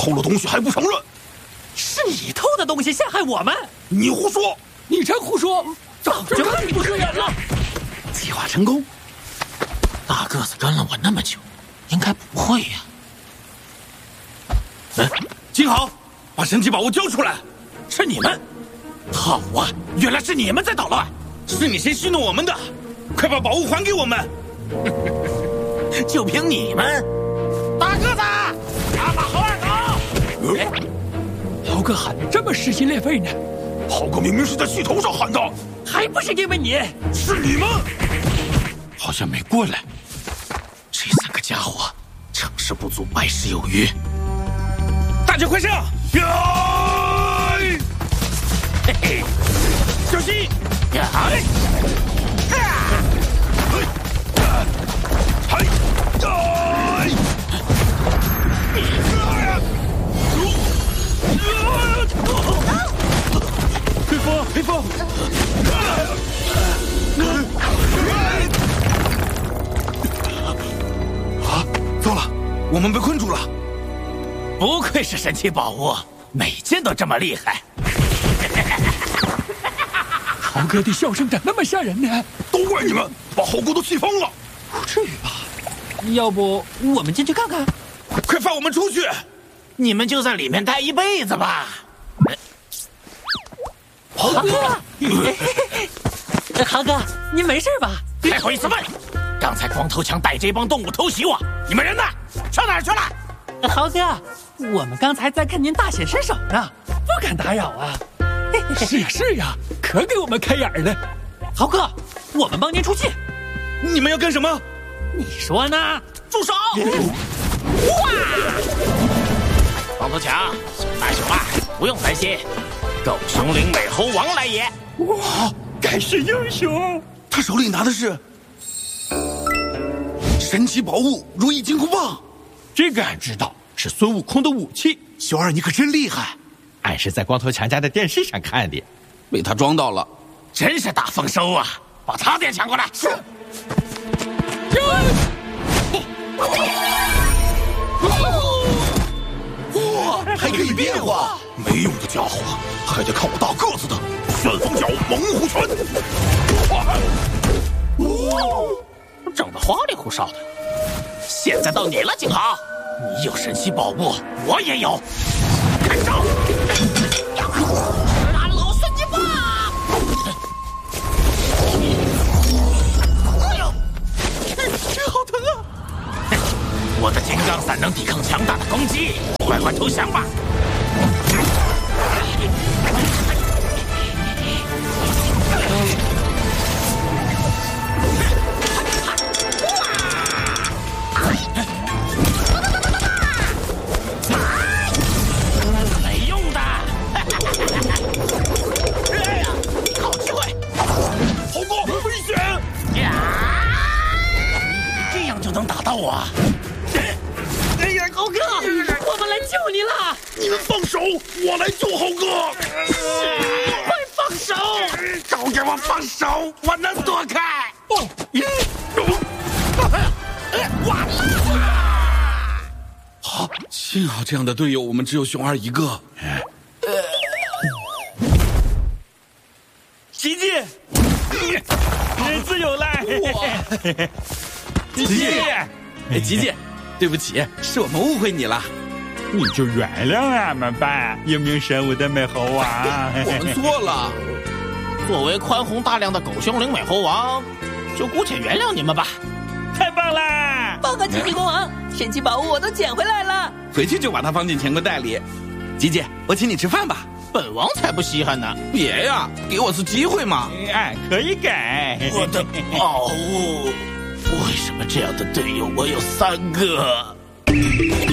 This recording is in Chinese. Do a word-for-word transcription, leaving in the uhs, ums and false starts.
偷了东西还不承认？ 是你偷的东西陷害我们！ 你胡说！ 你真胡说！ 早就看你不顺眼了。 计划成功。 大个子跟了我那么久，应该不会呀。 哎，金豪，把神奇宝物交出来！ 是你们！好啊，原来是你们在捣乱！ 是你先戏弄我们的，快把宝物还给我们！ 就凭你们！大个子，打把猴二狗！ 哎，豪哥喊得这么撕心裂肺呢？ 豪哥明明是在气头上喊的， 还不是因为你？ 是你们！ 好像没过来。这三个家伙，成事不足败事有余。 大脚快上！嘿嘿，小心！ 呀！ 嘿！ 佩风，佩风！ 啊！糟了，我们被困住了。 不愧是神奇宝物，每件都这么厉害。 豪哥的笑声咋那么吓人呢？ 都怪你们，把豪哥都气疯了。 不至于吧？要不我们进去看看？ 快放我们出去！ 你们就在里面待一辈子吧。 豪哥， 豪哥，您没事吧？还好意思问？刚才光头强带这帮动物偷袭我，你们人呢？上哪儿去了？豪哥，我们刚才在看您大显身手呢，不敢打扰啊。 是呀是呀，可给我们开眼了。 豪哥，我们帮您出气。 你们要干什么？ 你说呢？住手！哇！光头强，小大熊啊，不用担心，狗熊岭美猴王来也。 哇，该是英雄。 他手里拿的是神奇宝物如意金箍棒。 这个俺知道，是孙悟空的武器。 小二，你可真厉害！ 俺是在光头强家的电视上看的， 被他装到了， 真是大丰收啊！把他也抢过来。是。 哇，还可以变化！没用的家伙，还得靠我大个子的旋风脚猛虎拳。 哇，整得花里胡哨的。现在到你了，景豪，你有神奇宝物，我也有。看招！拿老孙一棒！哎呦，好疼啊！我的金刚伞能抵抗强大的攻击，快快投降吧！没用的！哎呀，好机会！ 豪哥，危险！ 呀！这样就能打到我？哎呀，豪哥，我们来救你了！ 你们放手，我来救豪哥！ 快放手！都给我放手！我能躲开！哦，完了！ 好，幸好这样的队友，我们只有熊二一个。 吉吉，自由啦！吉吉， 哎，吉吉，对不起，是我们误会你了。 你就原谅俺们吧，英明神武的美猴王。 我们错了。 作为宽宏大量的狗熊岭美猴王，就姑且原谅你们吧。 太棒啦！ 报告吉吉国王，神奇宝物我都捡回来了。 回去就把它放进钱柜袋里。吉吉，我请你吃饭吧。 本王才不稀罕呢！ 别呀，给我次机会嘛！ 俺可以改。 我的宝物，为什么这样的队友我有三个？